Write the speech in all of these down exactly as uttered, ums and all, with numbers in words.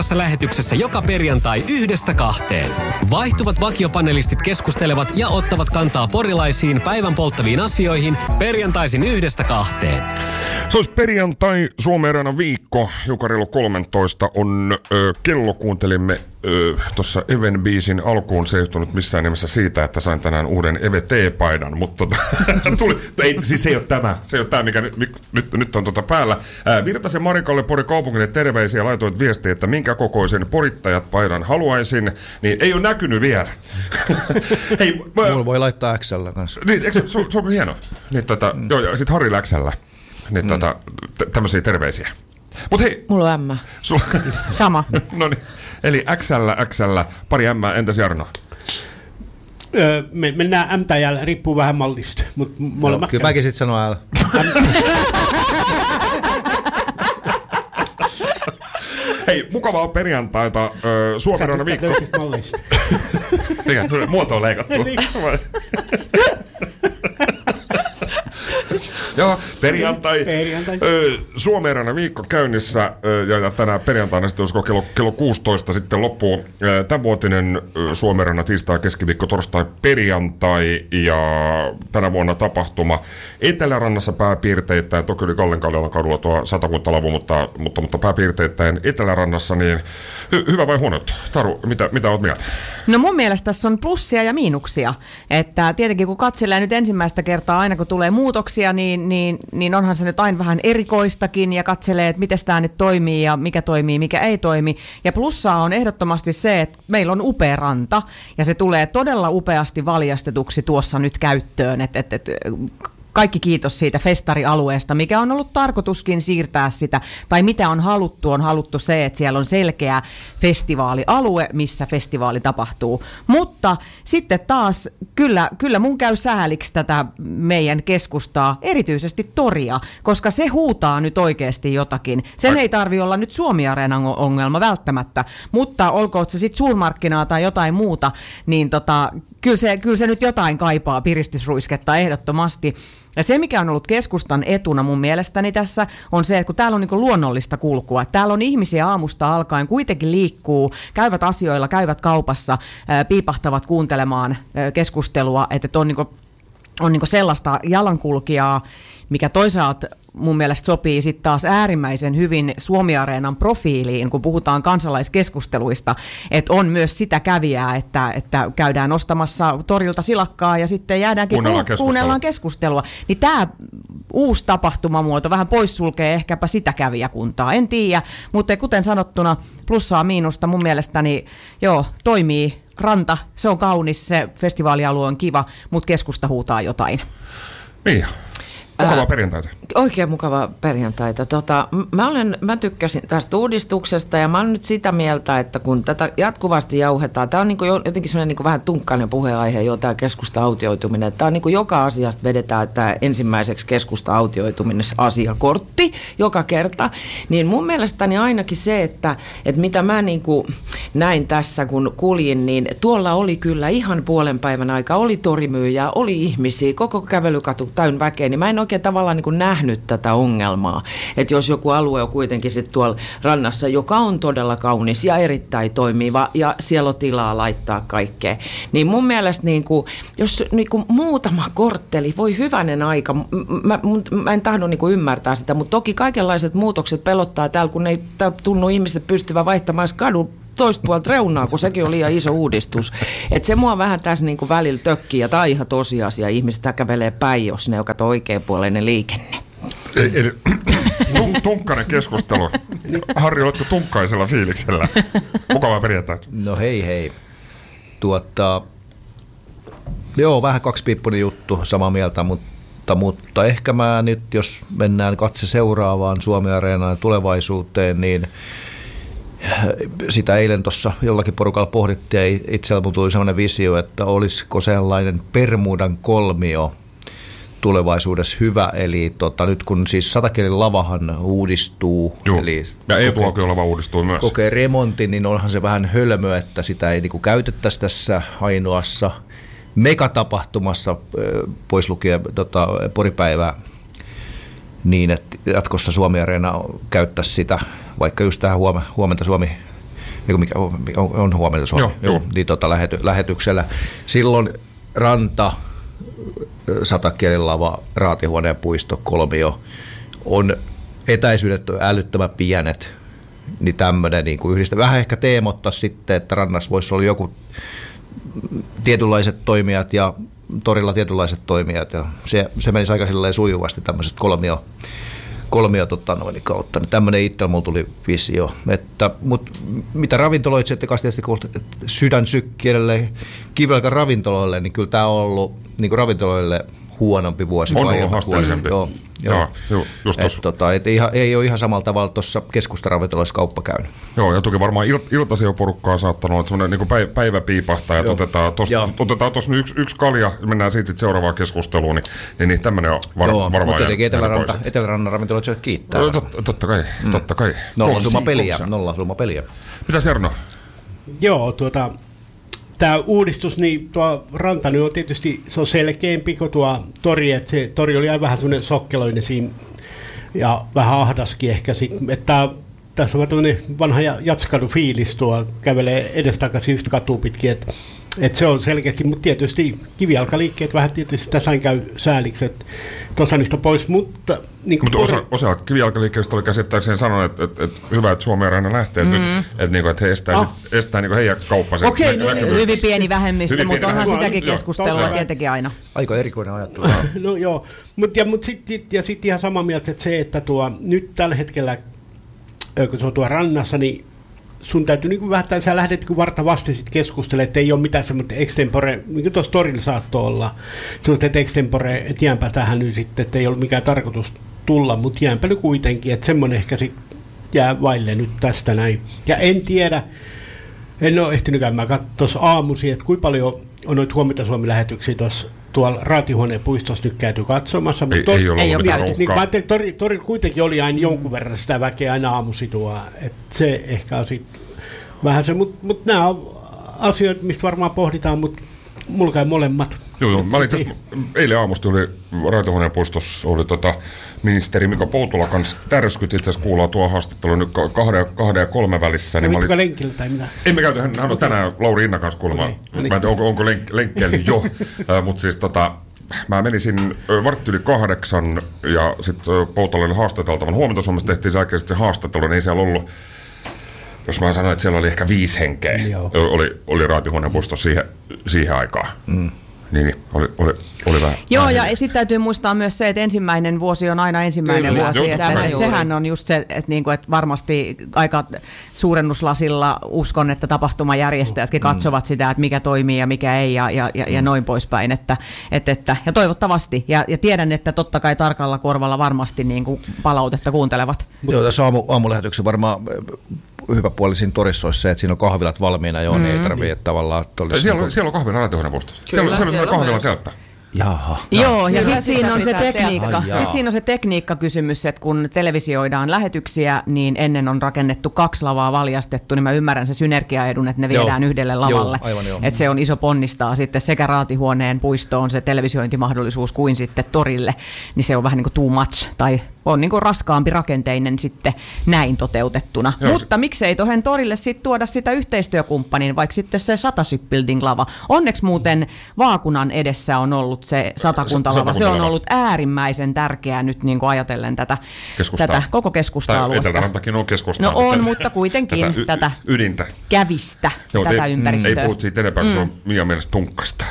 lähetyksessä joka perjantai yhdestä kahteen. Vaihtuvat vakiopanelistit keskustelevat ja ottavat kantaa porilaisiin päivän polttaviin asioihin perjantaisin yhdestä kahteen. Se olisi perjantai, Suomeerana viikko, joka reilu kolmetoista on ö, kello. Kuuntelimme tuossa Even biisin alkuun. Se ei johtunut missään nimessä siitä, että sain tänään uuden Eve T-paidan, mutta tota, tuli, ei, siis se ei ole tämä, se ei ole tämä, mikä nyt, nyt, nyt on tota päällä. Ää, Virtasen Marikalle Porin kaupungille terveisiä, laitoit viestiä, että minkä kokoisen porittajat paidan haluaisin, niin ei ole näkynyt vielä. Hei, mä, mulla voi laittaa X L kanssa. Niin, eikö, se, se on hyvin hieno. Niin, tota, mm. joo, ja sit Harri Läksällä. Niin, mm. tota, t- tämmöisiä terveisiä. Mut hei. Mulla on M. Sul... Sama. No niin. Eli X L, X L, pari M, entäs Jarno? Öö, me, mennään M tai L, riippuu vähän mallista. Mut no, kyllä mäkin sit sanon L. Hei, mukavaa perjantaita, öö, Suomeerana viikko. Sä tykkäät mallista. Mikä, muoto on leikattu. Joo, perjantai, perjantai. Ö, Suomeerana viikko käynnissä ö, ja tänään perjantaina sitten olisiko kello, kello kuusitoista sitten loppuu ö, tämänvuotinen Suomeerana tiistai, keskiviikko, torstai, perjantai ja tänä vuonna tapahtuma Etelärannassa pääpiirteittäin, toki oli Kallenkallion kadulla tuo Satakuntalavu, mutta, mutta, mutta pääpiirteittäin Etelärannassa, niin hy, hyvä vai huono? Taru, mitä, mitä oot mieltä? No mun mielestä tässä on plussia ja miinuksia, että tietenkin kun katselee nyt ensimmäistä kertaa aina kun tulee muutoksia, niin, niin, niin onhan se nyt aina vähän erikoistakin ja katselee, että miten tämä nyt toimii ja mikä toimii, mikä ei toimi. Ja plussaa on ehdottomasti se, että meillä on upea ranta ja se tulee todella upeasti valjastetuksi tuossa nyt käyttöön, että et, et, kaikki kiitos siitä festarialueesta, mikä on ollut tarkoituskin siirtää sitä, tai mitä on haluttu, on haluttu se, että siellä on selkeä festivaalialue, missä festivaali tapahtuu. Mutta sitten taas, kyllä, kyllä mun käy sääliksi tätä meidän keskustaa, erityisesti toria, koska se huutaa nyt oikeasti jotakin. Sen ei tarvitse olla nyt Suomi-areenan ongelma välttämättä, mutta olkoon se sitten suurmarkkinaa tai jotain muuta, niin tota, kyllä, se, kyllä se nyt jotain kaipaa piristysruisketta ehdottomasti. Ja se, mikä on ollut keskustan etuna mun mielestäni tässä, on se, että kun täällä on niin luonnollista kulkua, että täällä on ihmisiä aamusta alkaen, kuitenkin liikkuu, käyvät asioilla, käyvät kaupassa, piipahtavat kuuntelemaan keskustelua, että on, niin kuin, on niin sellaista jalankulkijaa, mikä toisaalta mun mielestä sopii sitten taas äärimmäisen hyvin Suomi-areenan profiiliin, kun puhutaan kansalaiskeskusteluista, että on myös sitä kävijää, että, että käydään ostamassa torilta silakkaa ja sitten jäädäänkin kuunnellaan, ku, keskustelua. kuunnellaan keskustelua. Niin tämä uusi tapahtumamuoto vähän poissulkee ehkäpä sitä kävijäkuntaa, en tiedä, mutta kuten sanottuna plussaa miinusta mun mielestäni joo, toimii ranta, se on kaunis, se festivaalialue on kiva, mutta keskusta huutaa jotain. Mia. Mukavaa perjantaita. Oikein mukavaa perjantaita. Tota, mä, olen, mä tykkäsin tästä uudistuksesta ja mä olen nyt sitä mieltä, että kun tätä jatkuvasti jauhetaan, tämä on niin kuin jotenkin semmoinen niin kuin vähän tunkkainen puheenaihe jo tämä keskusta-autioituminen. Tämä on niin kuin joka asiasta vedetään tämä ensimmäiseksi keskusta-autioituminen asiakortti joka kerta. Niin mun mielestäni ainakin se, että, että mitä mä niin kuin näin tässä kun kuljin, niin tuolla oli kyllä ihan puolen päivän aika, oli torimyyjää, oli ihmisiä, koko kävelykatu täynnä väkeä, niin mä en oikein tavallaan niin kuin nähnyt tätä ongelmaa, että jos joku alue on kuitenkin sitten tuolla rannassa, joka on todella kaunis ja erittäin toimiva ja siellä on tilaa laittaa kaikkea, niin mun mielestä niin kuin, jos niin kuin muutama kortteli, voi hyvänen aika, mä, mä en tahdo niin kuin ymmärtää sitä, mutta toki kaikenlaiset muutokset pelottaa täällä, kun ei tunnu ihmiset pystyvän vaihtamaan kadun toista puolta reunaa, kun sekin on liian iso uudistus. Että se mua vähän tässä niinku välillä tökkii, ja tämä on ihan tosiasia. Ihmiset kävelee päin, jos ne on kato oikeanpuoleinen liikenne. Eli, eli tunkkainen keskustelu. Harri, oletko tunkkaisella fiiliksellä? Mukavaa perjantaita. No hei hei. Tuota, joo, vähän kaksipiippunen juttu, samaa mieltä, mutta, mutta ehkä mä nyt, jos mennään katse seuraavaan Suomi-areenaan tulevaisuuteen, niin sitä eilen tuossa jollakin porukalla pohdittiin ja itsellä tuli sellainen visio, että olisiko sellainen Bermudan kolmio tulevaisuudessa hyvä. Eli tota, nyt kun siis Satakielin lavahan uudistuu. Eli ja E-tuokion lava uudistuu myös. Kokee remontin, niin onhan se vähän hölmö, että sitä ei niinku käytettäisi tässä ainoassa megatapahtumassa pois lukien tota, poripäivää niin, että jatkossa Suomi-areena käyttäisi sitä, vaikka just tähän huomenta Suomi mikä on, on huomenta Suomi, joo, joo. Niin, tota, lähety, lähetyksellä. Silloin ranta, Satakielilava, Raatihuoneen puisto, kolmio on etäisyydet on älyttömän pienet, niin tämmöinen niin kuin yhdistä. Vähän ehkä teemottaa sitten, että rannassa voisi olla joku tietynlaiset toimijat ja torilla tietynlaiset toimijat, ja se, se menisi aika sujuvasti tämmöisestä kolmio, kolmio tota noin kautta. Niin tämmöinen itsellä mulla tuli visio. Mutta mitä ravintoloitsijat kanssa tietysti kuulta, että sydän sykkiölle, kivelkan ravintoloille, niin kyllä tämä on ollut niin ravintoloille huonompi vuosi. On ollut haasteellisempi. Joo, joo. Joo, just et, tota, et ei, ei ole ihan samalla tavalla tuossa keskustaravintoloissa kauppa käynyt. Joo, ja toki varmaan il, iltaisia porukkaa saattanut olla semmoinen niin päivä, päivä piipahtaa, että otetaan tuossa yksi, yksi kalja, mennään siitä seuraavaan keskusteluun, niin, niin, niin tämmöinen on var, joo, varmaan. Mutta tietenkin Eteläranta, Etelärannan ravintoloita kiittää. Tot, totta kai, mm. totta kai. Nolla summa peliä, nolla summa peliä. Mitäs Jarno? Joo, tuota... Tämä uudistus, niin tuo ranta niin on tietysti se on selkeämpi kuin tuo tori, että se tori oli aivan vähän semmoinen sokkeloinen siinä ja vähän ahdaskin ehkä. Sit, että tässä on tämmöinen vanha jatskadu fiilis tuo, kävelee edestakaisin yhtä katua pitkin, että et se on selkeästi, mutta tietysti kivijalkaliikkeet vähän tietysti tässä käy sääliksi, että tuossa niistä pois, mutta... Niin mutta osa, osa kivijalkaliikkeistä oli käsittääkseni sanonut, että, että, että hyvä, että Suomeen aina lähtee mm. nyt, että, että, että he estää, ah. sit, estää niin heidän kauppansa. Okei, okay, no, hyvin pieni vähemmistö, hyvin mutta onhan sitäkin keskustelua tietenkin aina. Aika erikoinen ajattelu. No joo, Mut, ja, mut sitten sit ihan samaa mieltä, että se, että tuo, nyt tällä hetkellä, kun se on tuo rannassa, niin sun täytyy niin vähän, tai sä lähdet niin varta vasten sitten keskustelemaan, että ei ole mitään semmoista extempore, niin kuin tuossa torilla saattoi olla, semmoista, että extempore, että jäänpä tähän nyt sitten, että ei ollut mikään tarkoitus tulla, mutta jäänpä nyt kuitenkin, että semmoinen ehkä sitten jää vaille nyt tästä näin. Ja en tiedä, en ole ehtinyt käymään katsoa tuossa aamuisin, että kuinka paljon on noita Huomenta Suomi-lähetyksiä tuossa tuolla Raatihuoneen puistossa nyt käyty katsomassa. Ei, tor- ei ole ei ollut mitään niin, niin, mä ajattelin, että tori, tori kuitenkin oli aina jonkun verran sitä väkeä aina aamuisin tuo, että se ehkä on sitten vähän se, mutta mut nämä on asioita, mistä varmaan pohditaan, mutta mulla käy molemmat. Joo, joo. Mä olin itse eilen aamusta oli Raatihuoneen puistossa, oli tota, ministeri Mika Poutula kanssa tärskyt, itse asiassa kuullaan tuo haastattelu nyt kahden, kahden ja kolme välissä. Niin olin... lenkillä tai mitä? Ei me käyty, hän on tänään Lauri Innan kanssa kuulemaan. Okay, no niin. Mä en tiedä, onko, onko lenk, lenkkeily jo, mutta siis tota, mä menisin vartti yli kahdeksan ja sitten Poutula oli haastateltavan. Huomenta Suomessa tehtiin se se haastattelu, niin ei siellä ollut, jos mä sanoin, että siellä oli ehkä viisi henkeä, oli, oli Raatihuoneen puistossa siihen, siihen aikaan. Mm. Niin, niin oli, oli, oli vähän. Joo, vähän ja niin. Sitten täytyy muistaa myös se, että ensimmäinen vuosi on aina ensimmäinen Kyllä. vuosi. Joo, että, että, että sehän on just se, että, niinku, että varmasti aika suurennuslasilla uskon, että tapahtumajärjestäjätkin mm. katsovat sitä, että mikä toimii ja mikä ei ja, ja, ja, ja noin poispäin. Että, että, että, ja toivottavasti, ja, ja tiedän, että totta kai tarkalla korvalla varmasti niin kuin palautetta kuuntelevat. Joo, tässä aamu, aamulähetyksen varmaan hyvä puoli siinä torissa olisi se, että siinä on kahvilat valmiina jo, mm. niin ei tarvitse mm. tavallaan... Siellä, niin kuin... siellä on kahvila Raatihuoneen puistossa. Siellä, siellä, siellä on kahvila teltta. Jaha. Joo, ja sitten siinä on se tekniikka. Sitten siinä on se tekniikkakysymys, että kun televisioidaan lähetyksiä, niin ennen on rakennettu kaksi lavaa valjastettu, niin mä ymmärrän se synergiaedun, että ne viedään joo. yhdelle lavalle. Että se on iso ponnistaa sitten sekä Raatihuoneen puistoon se televisiointimahdollisuus kuin sitten torille, niin se on vähän niin kuin too much, tai on niin kuin raskaampi rakenteinen sitten näin toteutettuna. Joo, Mutta se... miksei tuohon torille sitten tuoda sitä yhteistyökumppanin, vaikka sitten se Sata Shipbuilding lava. Onneksi muuten Vaakunan edessä on ollut se satakuntalava. Se on ollut äärimmäisen tärkeää nyt niin kuin ajatellen tätä, tätä koko keskusta-aluetta. Etelärantakin on keskustaa. No on, mutta kuitenkin tätä, y- tätä ydintä. kävistä, Joo, tätä ei, ympäristöä. Ei puhut siitä enempää, mm. se on Mian mielestä tunkkasta.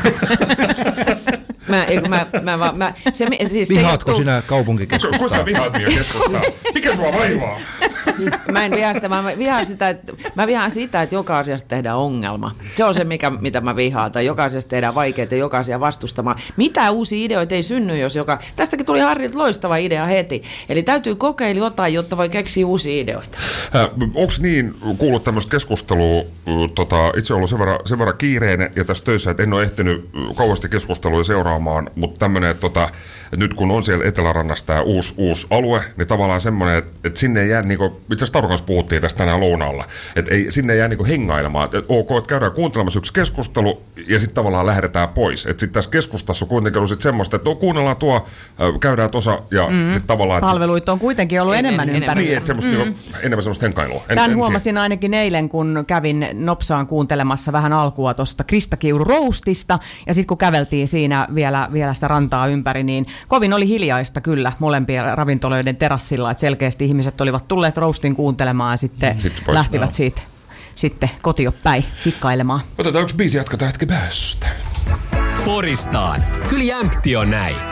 Mä, ei, mä, mä, mä, mä, se, siis Vihaatko se, sinä kaupunkikeskustaa? Kun sä vihaat Mian keskustaa? Mikä sua vaivaa? Mä en vihaa sitä, mä vihaan sitä, että, mä vihaan sitä, että joka asiasta tehdään ongelma. Se on se, mikä, mitä mä vihaan, tai joka asiasta tehdään vaikeaa, joka asia vastustamaan. Mitä uusia ideoita ei synny, jos joka... Tästäkin tuli Harrilta loistava idea heti. Eli täytyy kokeilla jotain, jotta voi keksiä uusia ideoita. Äh, Onko niin kuullut tämmöistä keskustelua, tota, itse ollut sen verran, sen verran kiireinen ja tässä töissä, että en ole ehtinyt kauheasti keskustelua seuraamaan, mutta tämmöinen, että tota, nyt kun on siellä Etelärannassa tämä uusi, uusi alue, niin tavallaan semmoinen, että, että sinne ei jää niinku itse asiassa Taru kanssa puhuttiin tästä tänään lounaalla, että ei, sinne ei jää niinku hengailemaan, että ok, että käydään kuuntelemassa yksi keskustelu ja sitten tavallaan lähdetään pois. Että sitten tässä keskustassa on kuitenkin ollut sit semmoista, että no, kuunnellaan tuo, käydään tuossa ja mm. sitten tavallaan... Palveluita on kuitenkin ollut en, enemmän en, ympärillä. Niin, että semmoista, mm. niinku, enemmän semmoista henkailua. En, Tämän en, huomasin en, ainakin eilen, kun kävin nopsaan kuuntelemassa vähän alkua tuosta Krista Kiuru roastista, ja sitten kun käveltiin siinä vielä, vielä sitä rantaa ympäri, niin kovin oli hiljaista kyllä molempien ravintoloiden terassilla, että selkeästi ihmiset olivat tulleet roastin kuuntelemaan ja sitten, sitten lähtivät no. siitä sitten kotiopäin kikkailemaan. Otetaan yksi biisi, jatketaan hetki päästä. Poristaan. Kyllä jämpti on näin.